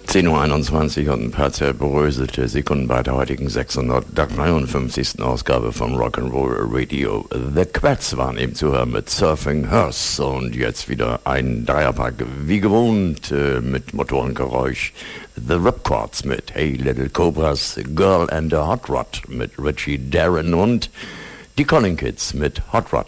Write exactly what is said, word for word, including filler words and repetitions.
zehn Uhr einundzwanzig und ein paar zerbröselte Sekunden bei der heutigen sechshundertdreiundfünfzigsten Ausgabe vom Rock'n'Roll Radio. The Quats waren eben zu hören mit Surfing Hearse und jetzt wieder ein Dreierpack, wie gewohnt, mit Motorengeräusch. The Ripcords mit Hey Little Cobras, Girl and a Hot Rod mit Richie Darren und die Calling Kids mit Hot Rod.